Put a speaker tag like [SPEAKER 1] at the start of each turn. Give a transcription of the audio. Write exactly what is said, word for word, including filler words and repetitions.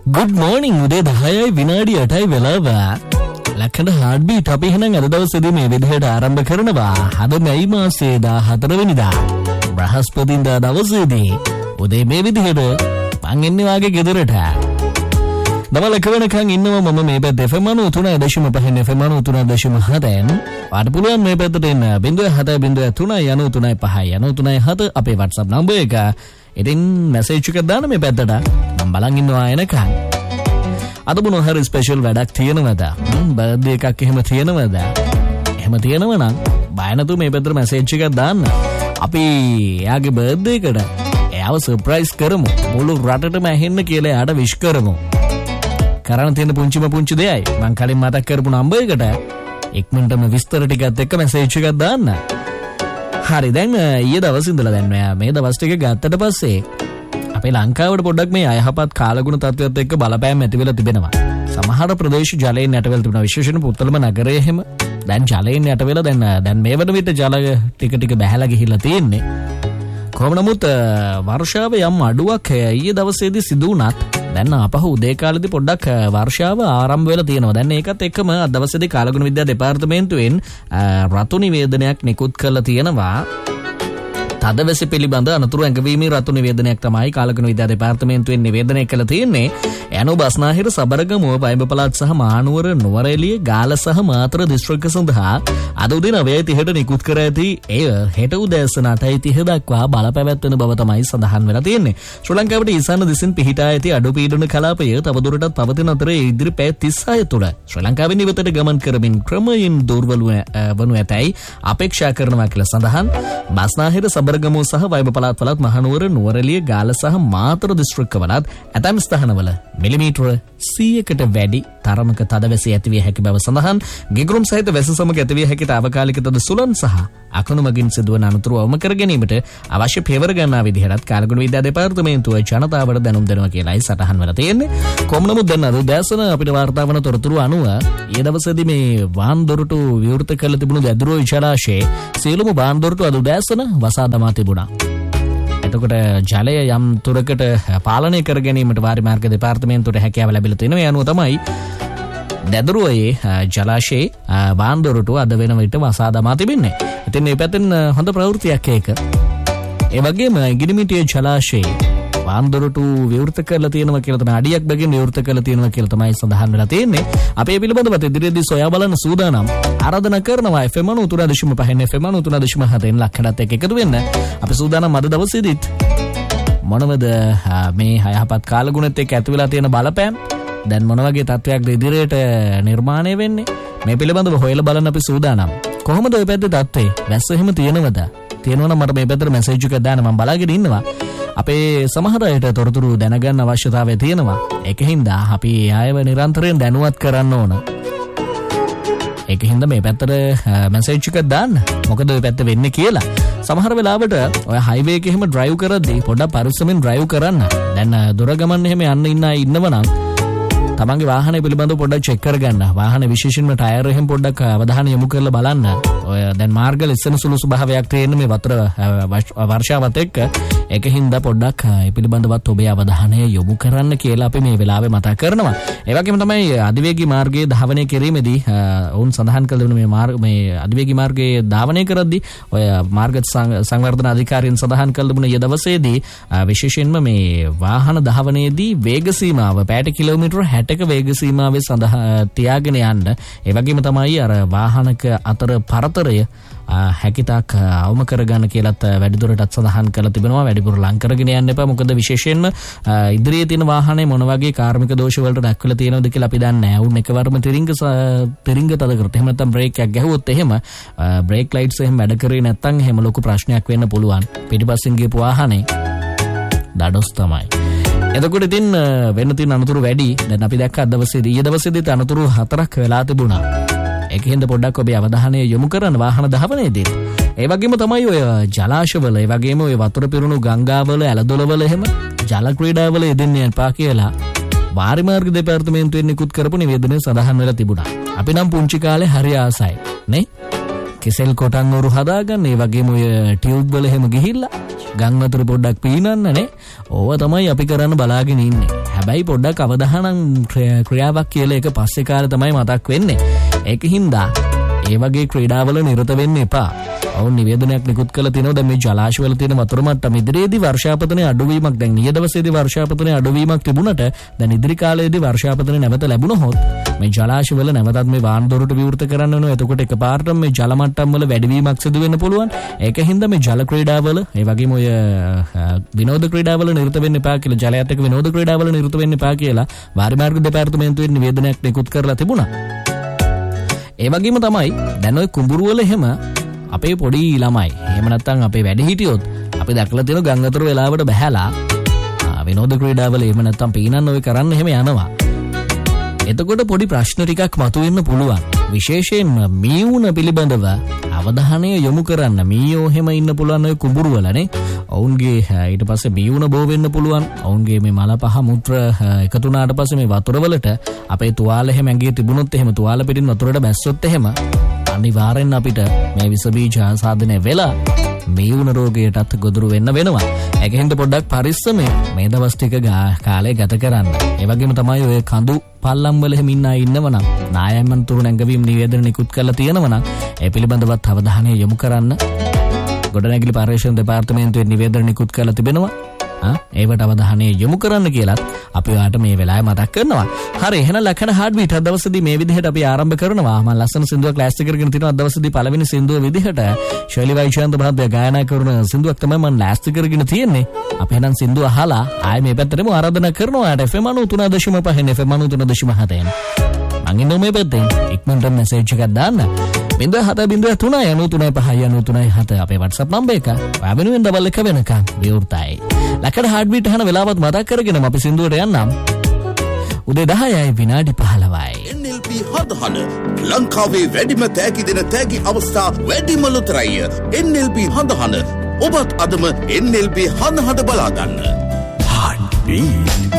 [SPEAKER 1] Good morning උදේ දහයයි විනාඩි අටයි වෙලාව. ලක්ෂණ heart beat අපි එහෙනම් අද දවසේදී මේ විදිහට ආරම්භ කරනවා. අද මැයි මාසයේ දාහතර වෙනිදා. බ්‍රහස්පතින්දා දවසේදී උදේ මේ විදිහට මං එන්නේ වාගේ ගෙදරට. දවල් එක වෙනකන් ඉන්නවා මම මේ පැත්තේ එෆ් එම් තුනයි දශම පහ එෆ් එම් තුනයි දශම හතෙන්. වාට පුළුවන් මේ පැත්තට එන්න ज़ीरो सात ज़ीरो තුනයි ज़ीरो තුනයි පහ ज़ीरो තුනයි හත අපේ WhatsApp නම්බර් එක. ඉතින් මැසේජ් එකක් දාන්න මේ පැත්තට. මම බලන් ඉන්නවා එනකන්. අද මොන හරි ස්පෙෂල් වැඩක් තියෙනවද? බර්ත්ඩේ එකක් එහෙම තියෙනවද? එහෙම තියෙනවා නම් බය නැතුව මේ පැත්තට මැසේජ් එකක් දාන්න. අපි එයාගේ බර්ත්ඩේ එකට එයාව සර්ප්‍රයිස් කරමු. මුළු රටටම ඇහෙන්න කියලා එයාට විශ් කරමු. කරන්න තියෙන පුංචිම පුංචි දෙයයි මම කලින් මතක් කරපු නම්බර් එකට ඉක්මනටම විස්තර ටිකත් එක්ක මැසේජ් එකක් දාන්න. හරි දැන් ඊයේ දවස් ඉඳලා දැන් මේ දවස් ටික ගත්තට පස්සේ අපේ ලංකාවට පොඩ්ඩක් මේ අයහපත් කාලගුණ තත්ත්වයත් එක්ක බලපෑම් ඇති වෙලා තිබෙනවා. සමහර ප්‍රදේශ ජලයෙන් යට වෙලා තිබෙනවා. විශේෂයෙන් පුත්තලම නගරයේ හැම දැන් ජලයෙන් යට වෙලා දැන් දැන් මේ වන විට ජල ටික ටික බැහැලා ගිහිල්ලා තියෙන්නේ. කොහොම නමුත් වර්ෂාවේ යම් අඩුවක් ඊයේ දවසේදී සිදු වුණත් දැන් අපහු උදේ කාලේදී පොඩ්ඩක් වර්ෂාව ආරම්භ වෙලා තියෙනවා. දැන් ඒකත් එක්කම අද දවසේදී කාලගුණ විද්‍යා දෙපාර්තමේන්තුවෙන් රතු නිවේදනයක් නිකුත් කරලා තියෙනවා. තදවැසි පිළිබඳ අනතුරු ඇඟවීමේ රතු නිවේදනයක් තමයි කාලගුණ විද්‍යා දෙපාර්තමේන්තුවෙන් නිවේදනය කළ තියෙන්නේ. යනු බස්නාහිර සබරගමුව පයිඹ පළාත් සහ මහනුවර නුවරඑළිය ගාල්ල සහ මාතර දිස්ත්‍රික්ක සඳහා අද උදේ නවය තිහට නිකුත් කර ඇති එය හෙට උදෑසන අටයි තිහ දක්වා බලපැවැත්වෙන බව තමයි සඳහන් වෙලා තියෙන්නේ. ශ්‍රී ලංකාවට ඊසාන දිසින් පිහිටා ඇති අඩුපීඩන කලාපය තවදුරටත් පවතින අතර ඉදිරි පැය තිස් හය තුළ ශ්‍රී ලංකාවෙන් ඉවතට ගමන් කරමින් ක්‍රමයෙන් දුර්වල වනු ඇතැයි අපේක්ෂා කරනවා කියලා සඳහන්. බස්නාහිර සබරගමුව සහ පයිඹ පළාත් පළාත් මහනුවර නුවරඑළිය ගාල්ල සහ මාතර දිස්ත්‍රික්කවලත් ඇතැම් ස්ථානවල මිලිමීටර සීයකට වැඩි තරමක තදවැසි ඇතිවිය හැකි බව සඳහන්. ගිගුරුම් සහිත වැසි සමග ඇතිවිය හැකි තාවකාලික තද සුළං සහ අකුණු මගින් සිදුවන අනතුරු අවම කර ගැනීමට අවශ්‍ය පියවර ගන්නා විදිහට කාලගුණ විද්‍යා දෙපාර්තමේන්තුව ජනතාවට දැනුම් දෙනවා කියලායි සටහන් වෙලා තියෙන්නේ. කොහොම නමුත් දැන් අද දැසන අපිට වාර්තා වන තොරතුරු අනුව ඊයේ දවසේදී මේ වාන් දොරටු විවෘත කළ තිබුණු දැදුරුව ජලාශයේ සියලුම වාන් දොරටු අද දැසන වසා දමා තිබුණා. එතකොට ජලය යම් තුරකට පාලනය කර ගැනීමට වාරි මාර්ග දෙපාර්තමේන්තුවට හැකියාව ලැබිලා තිනවා. ඒ අනුව තමයි දැදුරුවේ ජලාශයේ වාන් දොරටු අද වෙන විට වසා දමා තිබෙන්නේ. ඉතින් මේ පැත්තෙන් හොඳ ප්‍රවෘත්තියක් ඒක. ඒ වගේම ගිනිමිටිය ජලාශයේ වාන් දොරටු විවෘත කරලා තියෙනවා කියලා තමයි අඩියක් බැගින් විවෘත කරලා තියෙනවා කියලා තමයි සඳහන් වෙලා තියෙන්නේ. අපි මේ පිළිබඳව ඉදිරියේදී සොයා බලන සූදානම් ආරාධනා කරනවා එෆ් එම් තුන දශම පහ එෆ් එම් තුන දශම හතෙන් ලක්ෂණත් එක්ක එකතු වෙන්න. අපි සූදානම් අද දවසේදීත් මොනවද මේ අයහපත් කාලගුණත් එක්ක ඇති වෙලා තියෙන බලපෑම් දැන් මොන වගේ තත්වයක්ද ඉදිරියට නිර්මාණය වෙන්නේ මේ පිළිබඳව හොයලා බලන්න අපි සූදානම්. කොහොමද ඔය පැත්තේ තත්ත්වය? වැස්ස එහෙම තියෙනවද? තියෙනවා නම් මට මේ පැත්තට මැසේජ් එකක් දාන්න මම බලාගෙන ඉන්නවා. අපේ සමහර අයට තොරතුරු දැනගන්න අවශ්‍යතාවය තියෙනවා. ඒකින්ද අපි ආයව නිරන්තරයෙන් දැනුවත් කරන්න ඕන. ඒකින්ද මේ පැත්තට මැසේජ් එකක් දාන්න. මොකද ඔය පැත්ත වෙන්නේ කියලා. සමහර වෙලාවට ඔය හයිවේ එකේ එහෙම ඩ්‍රයිව් කරද්දී පොඩ්ඩක් පරිස්සමෙන් ඩ්‍රයිව් කරන්න. දැන් දුර ගමන් එහෙම යන්න ඉන්න අය ඉන්නවනම් තමන්ගේ වාහනය පිළිබඳව පොඩ්ඩක් චෙක් කරගන්න. වාහන විශේෂයෙන්ම ටයර් එහෙම පොඩ්ඩක් අවධානය යොමු කරලා බලන්න. ඔය දැන් මාර්ග ලෙසන සුළු ස්වභාවයක් තියෙන මේ වතුර වර්ෂාවත් එක්ක ඒකින්ද පොඩ්ඩක් ඒ පිළිබඳවත් ඔබේ අවධානය යොමු කරන්න කියලා අපි මේ වෙලාවේ මතක් කරනවා. ඒ වගේම තමයි අධිවේගී මාර්ගයේ ධාවනය කිරීමේදී වුන් සඳහන් කළ මේ මාර්ග මේ අධිවේගී මාර්ගයේ ධාවනය කරද්දී ඔය මාර්ග සංවර්ධන අධිකාරියෙන් සඳහන් කළ දුන ඊය දවසේදී විශේෂයෙන්ම මේ වාහන ධාවනයේදී වේග සීමාව පැයට කිලෝමීටර හැටක වේග සීමාවේ සඳහා තියාගෙන යන්න. ඒ වගේම තමයි අර වාහනක අතර පරතරය හැකිතාක් අවම කරගන්න කියලත් වැඩිදුරටත් සඳහන් කරලා තිබෙනවා. වැඩිපුර ලං කරගෙන යන්න එපා. මොකද විශේෂයෙන්ම ඉදිරියේ තියෙන වාහනේ මොන වගේ කාර්මික දෝෂ වලට දක්වලා තියෙනවද කියලා අපි දන්නේ නැහැ. උන් එකවරම තිරිංග තිරිංග තද කරත් එහෙම නැත්නම් බ්‍රේක් එකක් ගැහුවොත් එහෙම බ්‍රේක් ලයිට්ස් එහෙම වැඩ කරේ නැත්නම් එහෙම ලොකු ප්‍රශ්නයක් වෙන්න පුළුවන්. පිටිපස්සෙන් ගියපු වාහනේ දඩොස් තමයි. එතකොට ඉතින් වෙන්න තියෙන අනතුරු වැඩි. දැන් අපි දැක්ක අද දවසේදී ඊයේ දවසේදීත් අනතුරු හතරක් වෙලා තිබුණා. ඒකෙන්ද පොඩ්ඩක් ඔබේ අවධානය යොමු කරන්න වාහන දහවනේදී. ඒ වගේම තමයි ඔය ජලාශවල ඒ වගේම ඔය වතුර පිරුණු ගංගාවල ඇලදොලවල එහෙම ජල ක්‍රීඩාවල යෙදෙන්න යන්පා කියලා වාරි මාර්ග දෙපාර්තමේන්තුවෙන් නිකුත් කරපු නිවේදනය සඳහන් වෙලා තිබුණා. අපි නම් පුංචි කාලේ හරි ආසයි නේ. කෙසෙල් කොටන් උරු හදාගන්න ඒ වගේම ඔය ටියුබ් වල එහෙම ගිහිල්ලා ගම් වතුර පොඩ්ඩක් පීනන්න නේ. ඕව තමයි අපි කරන්න බලාගෙන ඉන්නේ. හැබැයි පොඩ්ඩක් අවධානම් ක්‍රියාවක් කියලා එක පස්සේ කාලේ තමයි මතක් වෙන්නේ. ඒක හින්දා ඒ වගේ ක්‍රීඩාවල නිරත වෙන්න එපා. ඔවුන් නිවේදනයක් නිකුත් කළ තිනවා දැන් මේ ජලාශවල තියෙන වතුර මට්ටම ඉදිරියේදී වර්ෂාපතනයේ අඩුවීමක් දැන් ඊය දවසේදී වර්ෂාපතනයේ අඩුවීමක් තිබුණට දැන් ඉදිරි කාලයේදී වර්ෂාපතනය නැවත ලැබුණොත් මේ ජලාශවල නැවතත් මේ වාහන දොරටු විවෘත කරන්න වෙනවා. එතකොට එකපාරටම මේ ජල මට්ටම් වල වැඩිවීමක් සිදු වෙන්න පුළුවන්. ඒක හින්දා මේ ජල ක්‍රීඩාවල ඒ වගේම ඔය විනෝද ක්‍රීඩාවල නිරත වෙන්න එපා කියලා ජලයත් එක්ක විනෝද ක්‍රීඩාවල නිරත වෙන්න එපා කියලා වාරි මාර්ග දෙපාර්තමේන්තුවේ නිවේදනයක් නිකුත් කරලා තිබුණා. ඒ වගේම තමයි දැන් ඔය කුඹුරු වල එහෙම අපේ පොඩි ළමයි එහෙම නැත්නම් අපේ වැඩිහිටියොත් අපි දැකලා තියෙන ගම් අතර වෙලාවට බහැලා විනෝද ක්‍රීඩාවල එහෙම නැත්නම් පීනන්න ඔය කරන්න එහෙම යනවා. එතකොට පොඩි ප්‍රශ්න ටිකක් මතුවෙන්න පුළුවන්. විශේෂයෙන්ම මීවුන පිළිබඳව අවධානය යොමු කරන්න. මීයෝ එහෙම ඉන්න පුළුවන් ඔය කුඹුරු වලනේ. ඔවුන්ගේ ඊට පස්සේ මීවුන බෝ වෙන්න පුළුවන්. ඔවුන්ගේ මේ මල පහ මුත්‍ර එකතු වුණාට පස්සේ මේ වතුර වලට අපේ තුවාල එහෙම ඇඟේ තිබුණොත් එහෙම තුවාල පිටින් වතුරට බැස්සොත් එහෙම අනිවාර්යෙන් අපිට මේ විස බීජ ආසාදනය වෙලා මීවුන රෝගයටත් ගොදුරු වෙන්න වෙනවා. ඒක හින්දා පොඩ්ඩක් පරිස්සමෙන් මේ දවස් ටික කාලය ගත කරන්න. ඒ වගේම තමයි ඔය කඳු පල්ලම් වල එහෙම ඉන්න අය ඉන්නවනම් නායමන් තුරු නැංගවීම නිවේදන නිකුත් කරලා තියෙනවනම් ඒ පිළිබඳවත් අවධානය යොමු කරන්න. ගොඩනැගිලි පර්යේෂණ දෙපාර්තමේන්තුවේ නිවේදන නිකුත් කරලා තිබෙනවා. ඒවට අවධානය යොමු කරන්න කියලත් අපි ඔයාලට මේ වෙලාවේ මතක් කරනවා. හරි එහෙනම් ලක්ෂණ හાર્ට් බීට් අද දවසේදී මේ විදිහට අපි ආරම්භ කරනවා. මම ලස්සන සින්දුවක් ක්ලාස් එක කරගෙන තිනවා. අද දවසේදී පළවෙනි සින්දුව විදිහට ශෛලී වෛශාන්ත මහත්තයා ගායනා කරන සින්දුවක් තමයි මම ක්ලාස් එක කරගෙන තියෙන්නේ. අපි එහෙනම් සින්දුව අහලා ආයේ මේ පැත්තටම ආරාධනා කරනවා. F M ninety three point five F M ninety three point seven මං ඉන්නේ මේ පැත්තෙන්. ඉක්මනට මෙසේජ් එකක් දාන්න. බින්දුව හත බින්දුව තුන යනු තුනයි පහයි යනු තුනයි හත අපේ WhatsApp නම්බර එක. ඔයා වෙනුවෙන් ඩබල් එක වෙනකන් විවෘතයි. ලකඩ හાર્ට් බීට් අහන වෙලාවත් මතක් කරගෙන අපි සින්දුවට යන්නම්. උදේ දහයයි විනාඩි පහළොවයි.
[SPEAKER 2] එන් එල් පී හදහන ලංකාවේ වැඩිම තෑගි දෙන තෑගි අවස්ථා වැඩිම ලොතරැයි එන් එල් පී හදහන. ඔබත් අදම එන් එල් පී හදහන බලා ගන්න. Heart beat